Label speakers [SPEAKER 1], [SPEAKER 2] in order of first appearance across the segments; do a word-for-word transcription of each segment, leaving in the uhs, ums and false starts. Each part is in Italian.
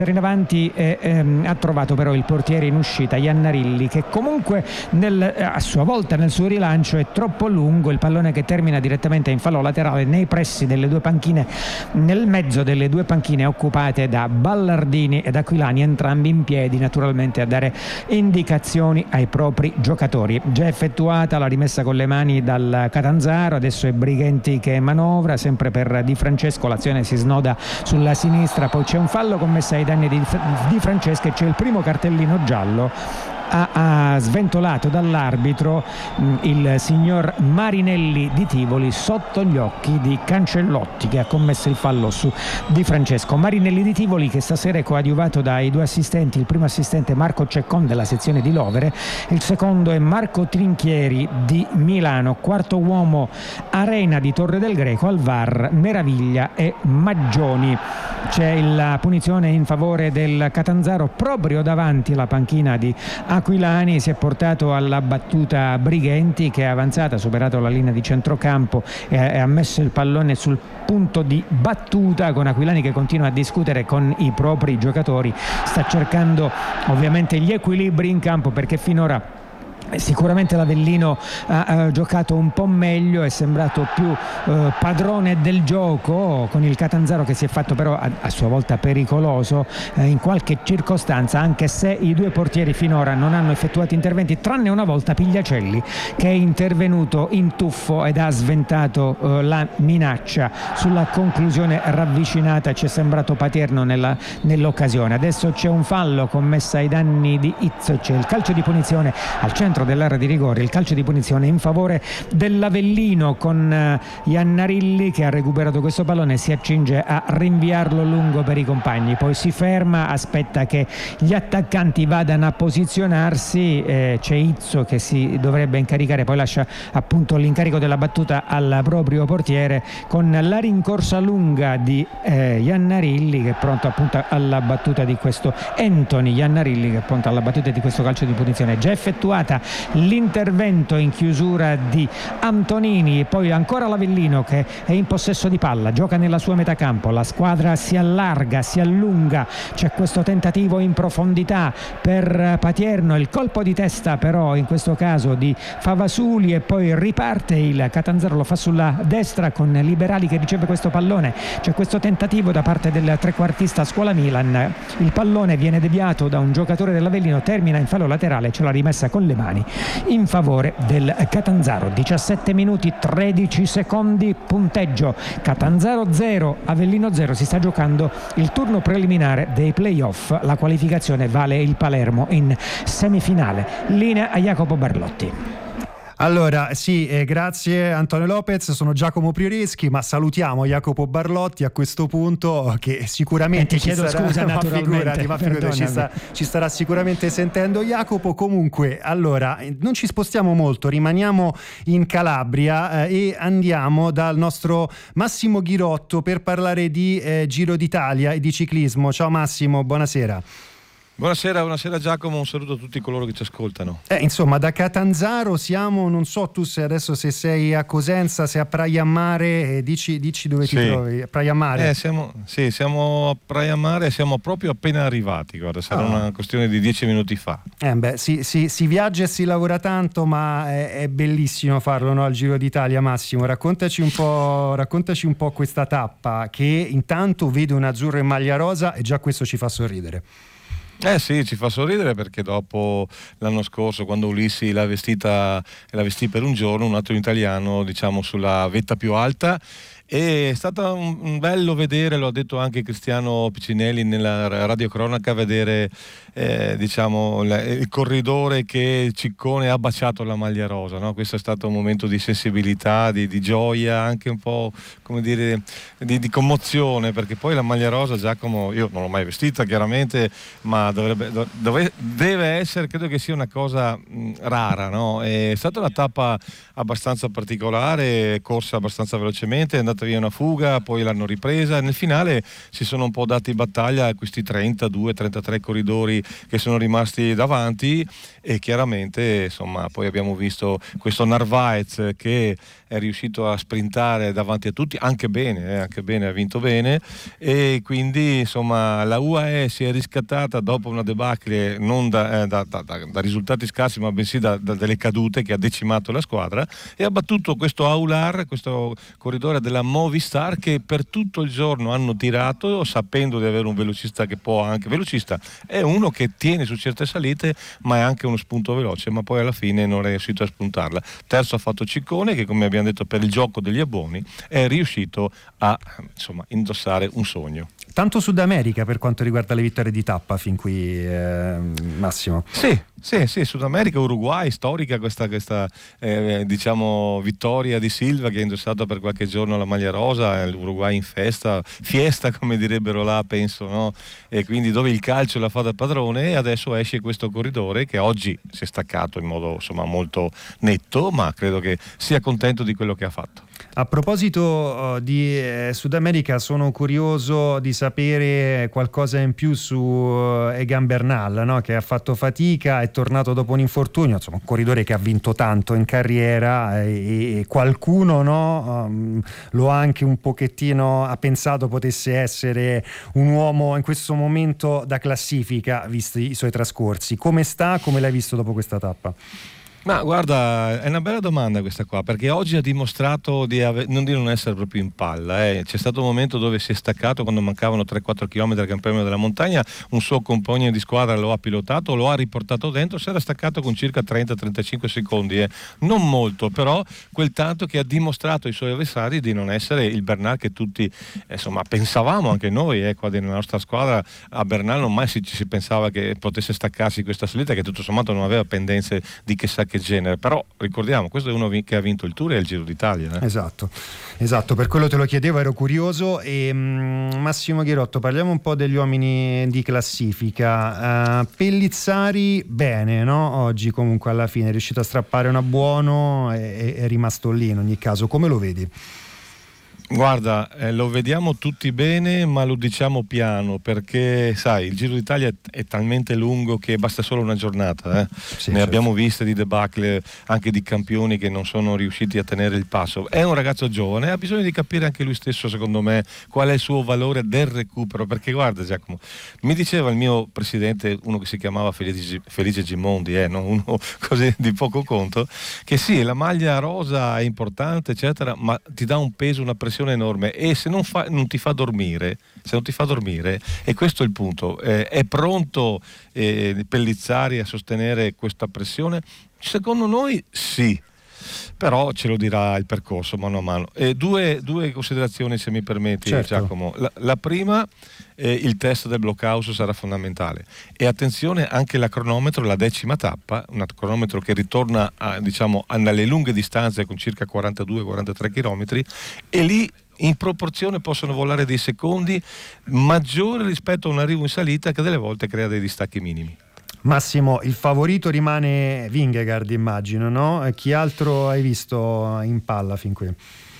[SPEAKER 1] in avanti e ehm, ha trovato però il portiere in uscita Iannarilli, che comunque nel, a sua volta nel suo rilancio è troppo lungo, il pallone che termina direttamente in fallo laterale nei pressi delle due panchine, nel mezzo delle due panchine occupate da Ballardini ed Aquilani, entrambi in piedi naturalmente a dare indicazioni ai propri giocatori. Già effettuata la rimessa con le mani dal Catanzaro, adesso è Brighenti che manovra sempre per Di Francesco, l'azione si snoda sulla sinistra, poi c'è un fallo commesso ai danni di, di Francesco e c'è il primo cartellino giallo. Ha, ha sventolato dall'arbitro mh, il signor Marinelli di Tivoli sotto gli occhi di Cancellotti, che ha commesso il fallo su Di Francesco. Marinelli di Tivoli che stasera è coadiuvato dai due assistenti, il primo assistente Marco Ceccon della sezione di Lovere, il secondo è Marco Trinchieri di Milano, quarto uomo Arena di Torre del Greco, al V A R Meraviglia e Maggioni. C'è la punizione in favore del Catanzaro proprio davanti alla panchina di Aquilani, si è portato alla battuta Brighenti, che è avanzata, ha superato la linea di centrocampo e ha messo il pallone sul punto di battuta, con Aquilani che continua a discutere con i propri giocatori, sta cercando ovviamente gli equilibri in campo, perché finora sicuramente l'Avellino ha, ha giocato un po' meglio, è sembrato più eh, padrone del gioco, con il Catanzaro che si è fatto però a, a sua volta pericoloso eh, in qualche circostanza, anche se i due portieri finora non hanno effettuato interventi, tranne una volta Pigliacelli, che è intervenuto in tuffo ed ha sventato eh, la minaccia sulla conclusione ravvicinata. Ci è sembrato paterno nella, nell'occasione. Adesso c'è un fallo commesso ai danni di Izzo, c'è il calcio di punizione al centro dell'area di rigore, il calcio di punizione in favore dell'Avellino, con Iannarilli che ha recuperato questo pallone e si accinge a rinviarlo lungo per i compagni, poi si ferma, aspetta che gli attaccanti vadano a posizionarsi, eh, c'è Izzo che si dovrebbe incaricare, poi lascia appunto l'incarico della battuta al proprio portiere, con la rincorsa lunga di eh, Iannarilli che è pronto appunto alla battuta di questo Anthony Iannarilli che è pronto alla battuta di questo calcio di punizione. Già effettuata l'intervento in chiusura di Antonini, poi ancora l'Avellino che è in possesso di palla, gioca nella sua metà campo, la squadra si allarga, si allunga, c'è questo tentativo in profondità per Patierno, il colpo di testa però in questo caso di Favasuli, e poi riparte il Catanzaro, lo fa sulla destra con Liberali che riceve questo pallone, c'è questo tentativo da parte del trequartista Scuola Milan, il pallone viene deviato da un giocatore dell'Avellino, termina in fallo laterale, c'è la rimessa con le mani in favore del Catanzaro. Diciassette minuti tredici secondi, punteggio Catanzaro zero Avellino zero. Si sta giocando il turno preliminare dei playoff, la qualificazione vale il Palermo in semifinale. Linea a Jacopo Barlotti.
[SPEAKER 2] Allora sì, eh, grazie Antonio Lopez, sono Giacomo Prioreschi, ma salutiamo Jacopo Barlotti a questo punto, che sicuramente
[SPEAKER 1] e ti chiedo
[SPEAKER 2] ci sarà,
[SPEAKER 1] scusa,
[SPEAKER 2] ma
[SPEAKER 1] naturalmente,
[SPEAKER 2] figurati, ma figurati, ci, sta, ci starà sicuramente sentendo Jacopo. Comunque, allora, non ci spostiamo molto, rimaniamo in Calabria eh, e andiamo dal nostro Massimo Ghirotto per parlare di eh, Giro d'Italia e di ciclismo. Ciao Massimo, buonasera.
[SPEAKER 3] Buonasera, buonasera Giacomo, un saluto a tutti coloro che ci ascoltano.
[SPEAKER 2] Eh, insomma, da Catanzaro siamo, non so tu se adesso se sei a Cosenza, se a Praia Mare, eh, dici, dici dove
[SPEAKER 3] sì.
[SPEAKER 2] ti trovi? A Praia Mare?
[SPEAKER 3] Eh, siamo, sì, siamo a Praia Mare, siamo proprio appena arrivati, guarda, sarà oh. una questione di dieci minuti fa.
[SPEAKER 2] Eh beh, si, si, si viaggia e si lavora tanto, ma è, è bellissimo farlo, no, al Giro d'Italia. Massimo, raccontaci un po', raccontaci un po' questa tappa che intanto vede un azzurro in maglia rosa e già questo ci fa sorridere.
[SPEAKER 3] Eh sì, ci fa sorridere perché dopo l'anno scorso, quando Ulissi l'ha vestita e la vestì per un giorno, un altro italiano, diciamo, sulla vetta più alta, è stato un, un bello vedere, lo ha detto anche Cristiano Piccinelli nella radiocronaca, vedere eh, diciamo la, il corridore che Ciccone ha baciato la maglia rosa, no? Questo è stato un momento di sensibilità, di, di gioia, anche un po' come dire di, di commozione, perché poi la maglia rosa, Giacomo, io non l'ho mai vestita chiaramente, ma dovrebbe, dove, deve essere, credo che sia una cosa mh, rara, no? È stata una tappa abbastanza particolare, corsa abbastanza velocemente, è andata andata via una fuga, poi l'hanno ripresa. Nel finale si sono un po' dati battaglia a questi trentadue trentatré corridori che sono rimasti davanti, e chiaramente insomma poi abbiamo visto questo Narvaez che è riuscito a sprintare davanti a tutti, anche bene, eh, anche bene, ha vinto bene, e quindi insomma la U A E si è riscattata dopo una debacle non da, eh, da, da, da risultati scarsi, ma bensì da, da delle cadute che ha decimato la squadra, e ha battuto questo Aular, questo corridore della Movistar, che per tutto il giorno hanno tirato sapendo di avere un velocista che può anche, velocista è uno che tiene su certe salite ma è anche uno spunto veloce, ma poi alla fine non è riuscito a spuntarla. Terzo ha fatto Ciccone, che come abbiamo detto per il gioco degli abboni è riuscito a insomma indossare un sogno.
[SPEAKER 2] Tanto Sud America per quanto riguarda le vittorie di tappa fin qui, eh, Massimo.
[SPEAKER 3] Sì, sì, sì, Sud America, Uruguay, storica questa, questa eh, diciamo vittoria di Silva, che ha indossato per qualche giorno la maglia rosa, l'Uruguay in festa, fiesta come direbbero là, penso, no? E quindi dove il calcio la fa da padrone, e adesso esce questo corridore che oggi si è staccato in modo insomma molto netto, ma credo che sia contento di quello che ha fatto.
[SPEAKER 2] A proposito uh, di eh, Sud America, sono curioso di sapere qualcosa in più su uh, Egan Bernal, no? Che ha fatto fatica, è tornato dopo un infortunio, insomma un corridore che ha vinto tanto in carriera, e, e qualcuno no, um, lo ha anche un pochettino ha pensato potesse essere un uomo in questo momento da classifica, visti i suoi trascorsi. Come sta? Come l'hai visto dopo questa tappa?
[SPEAKER 3] Ma guarda, è una bella domanda questa qua, perché oggi ha dimostrato di, ave- non, di non essere proprio in palla. Eh. C'è stato un momento dove si è staccato quando mancavano tre quattro chilometri al Gran Premio della Montagna, un suo compagno di squadra lo ha pilotato, lo ha riportato dentro, si era staccato con circa trenta trentacinque secondi, eh. non molto, però quel tanto che ha dimostrato ai suoi avversari di non essere il Bernal che tutti eh, insomma pensavamo, anche noi eh, qua nella nostra squadra. A Bernal non mai si, ci si pensava che potesse staccarsi questa salita, che tutto sommato non aveva pendenze di chissà che genere, però ricordiamo, questo è uno che ha vinto il Tour e il Giro d'Italia. Eh?
[SPEAKER 2] Esatto, esatto, per quello te lo chiedevo, ero curioso. E mh, Massimo Ghirotto, parliamo un po' degli uomini di classifica. Uh, Pellizzari bene, no? Oggi comunque alla fine è riuscito a strappare una buono e è rimasto lì in ogni caso. Come lo vedi?
[SPEAKER 3] Guarda, eh, lo vediamo tutti bene, ma lo diciamo piano, perché sai, il Giro d'Italia è, è talmente lungo che basta solo una giornata. Eh?
[SPEAKER 2] Sì,
[SPEAKER 3] ne
[SPEAKER 2] certo.
[SPEAKER 3] abbiamo viste di debacle anche di campioni che non sono riusciti a tenere il passo. È un ragazzo giovane, ha bisogno di capire anche lui stesso, secondo me, qual è il suo valore del recupero, perché guarda Giacomo, mi diceva il mio presidente, uno che si chiamava Felice, Felice Gimondi, eh, non uno così di poco conto, che sì, la maglia rosa è importante, eccetera, ma ti dà un peso, una pressione enorme, e se non, fa, non ti fa dormire, se non ti fa dormire, e questo è il punto, eh, è pronto eh, Pellizzari a sostenere questa pressione? Secondo noi sì, però ce lo dirà il percorso mano a mano. E due, due considerazioni, se mi permetti, certo. Giacomo. La, la prima, eh, il test del blockhouse sarà fondamentale, e attenzione anche la cronometro, la decima tappa, un cronometro che ritorna a, diciamo alle lunghe distanze con circa quarantadue quarantatré chilometri, e lì in proporzione possono volare dei secondi maggiori rispetto a un arrivo in salita che delle volte crea dei distacchi minimi.
[SPEAKER 2] Massimo, il favorito rimane Vingegaard, immagino, no? Chi altro hai visto in palla fin qui?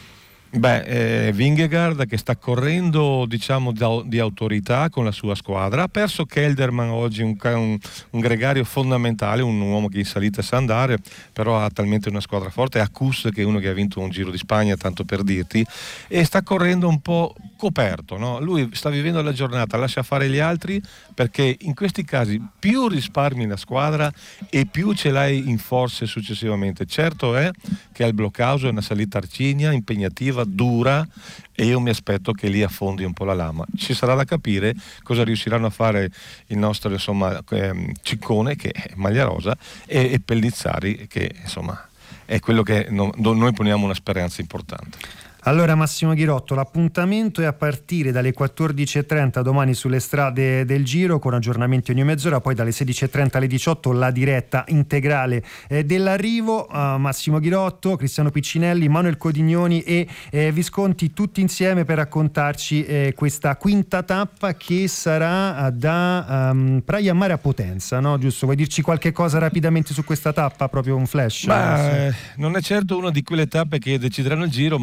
[SPEAKER 3] Beh, eh, Vingegaard che sta correndo, diciamo, da, di autorità con la sua squadra. Ha perso Kelderman oggi, un, un, un gregario fondamentale, un uomo che in salita sa andare, però ha talmente una squadra forte. Ha Kuss, che è uno che ha vinto un Giro di Spagna, tanto per dirti, e sta correndo un po' coperto, no? Lui sta vivendo la giornata, lascia fare gli altri, perché in questi casi più risparmi la squadra e più ce l'hai in forze successivamente. Certo è che al blockhouse è una salita arcigna, impegnativa, dura, e io mi aspetto che lì affondi un po' la lama. Ci sarà da capire cosa riusciranno a fare il nostro insomma ehm, Ciccone, che è maglia rosa, e, e Pellizzari, che insomma è quello che no, noi poniamo una speranza importante.
[SPEAKER 2] Allora Massimo Ghirotto, l'appuntamento è a partire dalle quattordici e trenta domani sulle strade del Giro, con aggiornamenti ogni mezz'ora, poi dalle sedici e trenta alle diciotto la diretta integrale eh, dell'arrivo. uh, Massimo Ghirotto, Cristiano Piccinelli, Manuel Codignoni e eh, Visconti, tutti insieme per raccontarci eh, questa quinta tappa che sarà da um, Praia Mare a Potenza, no? Giusto? Vuoi dirci qualche cosa rapidamente su questa tappa, proprio un flash?
[SPEAKER 3] Ma, eh, non è certo una di quelle tappe che decideranno il Giro, ma attenzione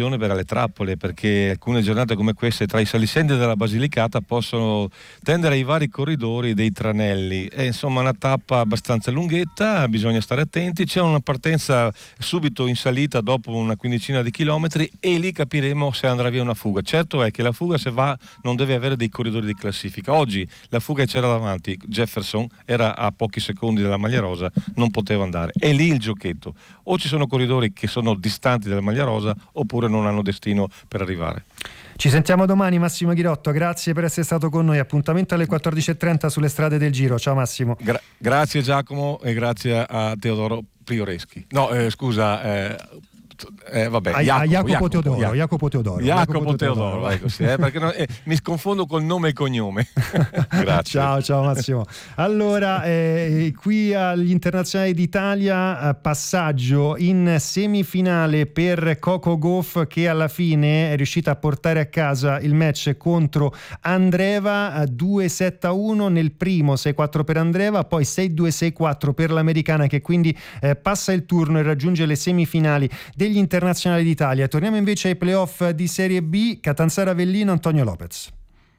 [SPEAKER 3] attenzione per le trappole, perché alcune giornate come queste tra i saliscendi della Basilicata possono tendere ai vari corridori dei tranelli. È insomma una tappa abbastanza lunghetta, bisogna stare attenti. C'è una partenza subito in salita dopo una quindicina di chilometri e lì capiremo se andrà via una fuga. Certo è che la fuga, se va, non deve avere dei corridori di classifica. Oggi la fuga che c'era davanti, Jefferson, era a pochi secondi dalla maglia rosa, non poteva andare. È lì il giochetto: o ci sono corridori che sono distanti dalla maglia rosa oppure non hanno destino per arrivare.
[SPEAKER 2] Ci sentiamo domani, Massimo Ghirotto, grazie per essere stato con noi. Appuntamento alle quattordici e trenta sulle strade del Giro. Ciao Massimo.
[SPEAKER 3] Gra- grazie Giacomo e grazie a Teodoro Prioreschi. No, eh, scusa, eh, eh, vabbè,
[SPEAKER 2] a,
[SPEAKER 3] Jacopo,
[SPEAKER 2] a Jacopo,
[SPEAKER 3] Jacopo
[SPEAKER 2] Teodoro,
[SPEAKER 3] Jacopo.
[SPEAKER 2] Jacopo Teodoro.
[SPEAKER 3] Jacopo,
[SPEAKER 2] Jacopo
[SPEAKER 3] Teodoro,
[SPEAKER 2] Teodoro.
[SPEAKER 3] ecco, sì, eh, perché non, eh, mi sconfondo col nome e cognome. Grazie.
[SPEAKER 2] Ciao, ciao Massimo. Allora, eh, qui agli Internazionali d'Italia, eh, passaggio in semifinale per Coco Gauff, che alla fine è riuscita a portare a casa il match contro Andreeva, due sette a uno nel primo, sei quattro per Andreeva, poi sei due sei quattro per l'americana, che quindi eh, passa il turno e raggiunge le semifinali degli Internazionali d'Italia. Torniamo invece ai playoff di Serie B. Catanzaro Avellino, Antonio Lopez.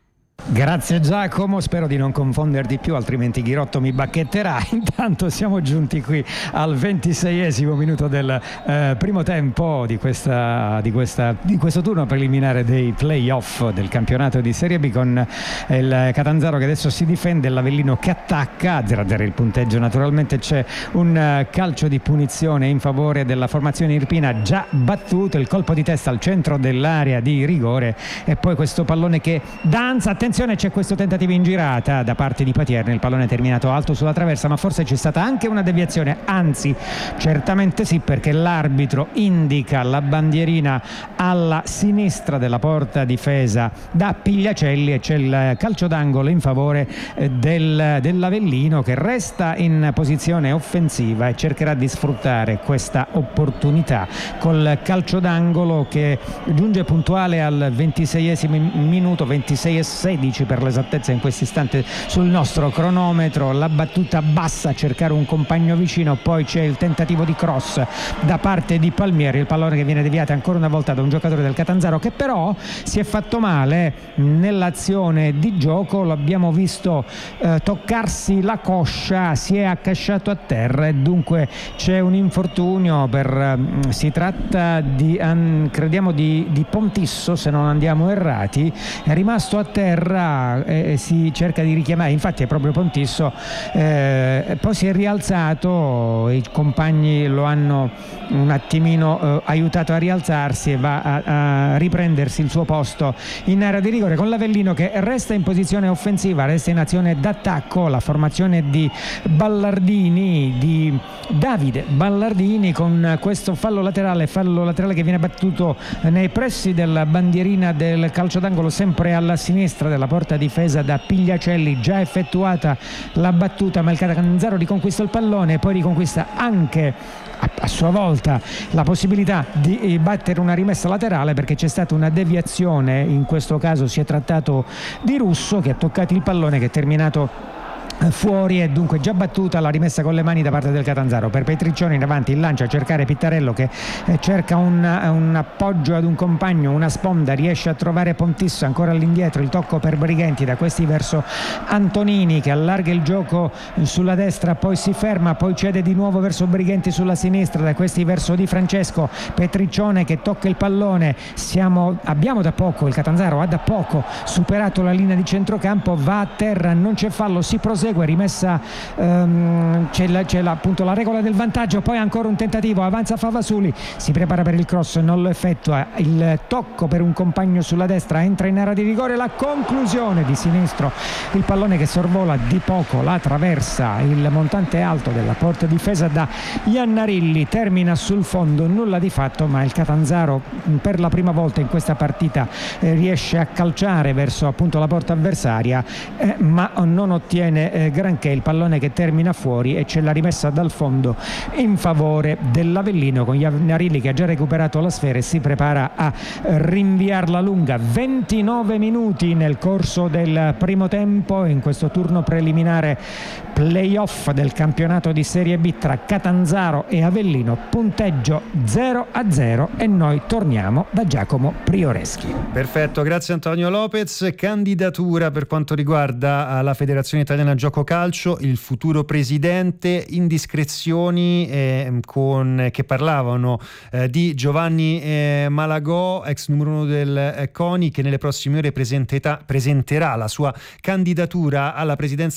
[SPEAKER 1] Grazie Giacomo, spero di non confondere di più, altrimenti Ghirotto mi bacchetterà. Intanto siamo giunti qui al ventiseiesimo minuto del eh, primo tempo di, questa, di, questa, di questo turno preliminare dei playoff del campionato di Serie B, con il Catanzaro che adesso si difende, l'Avellino che attacca. zero a zero il punteggio, naturalmente c'è un calcio di punizione in favore della formazione irpina già battuto, il colpo di testa al centro dell'area di rigore e poi questo pallone che danza. Attenzione, c'è questo tentativo in girata da parte di Patierni, il pallone è terminato alto sulla traversa, ma forse c'è stata anche una deviazione, anzi certamente sì, perché l'arbitro indica la bandierina alla sinistra della porta difesa da Pigliacelli e c'è il calcio d'angolo in favore del, dell'Avellino, che resta in posizione offensiva e cercherà di sfruttare questa opportunità col calcio d'angolo che giunge puntuale al ventiseiesimo minuto, ventisei e sedici per l'esattezza in questo istante sul nostro cronometro. La battuta bassa a cercare un compagno vicino, poi c'è il tentativo di cross da parte di Palmieri, il pallone che viene deviato ancora una volta da un giocatore del Catanzaro che però si è fatto male nell'azione di gioco, l'abbiamo visto eh, toccarsi la coscia, si è accasciato a terra e dunque c'è un infortunio per eh, si tratta di an, crediamo di, di Pontisso, se non andiamo errati, è rimasto a terra e si cerca di richiamare, infatti è proprio Pontisso, eh, poi si è rialzato, i compagni lo hanno un attimino eh, aiutato a rialzarsi e va a, a riprendersi il suo posto in area di rigore, con l'Avellino che resta in posizione offensiva, resta in azione d'attacco, la formazione di Ballardini, di Davide Ballardini, con questo fallo laterale, fallo laterale che viene battuto nei pressi della bandierina del calcio d'angolo, sempre alla sinistra della porta difesa da Pigliacelli. Già effettuata la battuta, ma il Catanzaro riconquista il pallone e poi riconquista anche a, a sua volta la possibilità di battere una rimessa laterale, perché c'è stata una deviazione, in questo caso si è trattato di Russo che ha toccato il pallone che è terminato fuori e dunque già battuta la rimessa con le mani da parte del Catanzaro. Per Petriccione in avanti, il lancio a cercare Pittarello che eh, cerca un, un appoggio ad un compagno, una sponda, riesce a trovare Pontisso ancora all'indietro, il tocco per Brighenti, da questi verso Antonini che allarga il gioco sulla destra, poi si ferma, poi cede di nuovo verso Brighenti sulla sinistra, da questi verso Di Francesco, Petriccione che tocca il pallone. Siamo, abbiamo da poco, il Catanzaro ha da poco superato la linea di centrocampo, va a terra, non c'è fallo, si prosegue, rimessa, um, c'è, la, c'è la, appunto la regola del vantaggio, poi ancora un tentativo, avanza Favasuli, si prepara per il cross, non lo effettua, il tocco per un compagno sulla destra, entra in area di rigore, la conclusione di sinistro, il pallone che sorvola di poco, la traversa, il montante alto della porta difesa da Iannarilli, termina sul fondo, nulla di fatto, ma il Catanzaro per la prima volta in questa partita eh, riesce a calciare verso appunto la porta avversaria, eh, ma non ottiene bene eh, granché il pallone che termina fuori, e c'è la rimessa dal fondo in favore dell'Avellino, con Iannarilli che ha già recuperato la sfera e si prepara a rinviarla lunga. ventinove minuti nel corso del primo tempo in questo turno preliminare playoff del campionato di Serie B tra Catanzaro e Avellino, punteggio zero a zero, e noi torniamo da Giacomo Prioreschi.
[SPEAKER 2] Perfetto, grazie Antonio Lopez. Candidatura per quanto riguarda la Federazione Italiana Gioco Calcio, il futuro presidente, indiscrezioni eh, con, che parlavano eh, di Giovanni eh, Malagò, ex numero uno del eh, CONI, che nelle prossime ore presenterà, presenterà la sua candidatura alla presidenza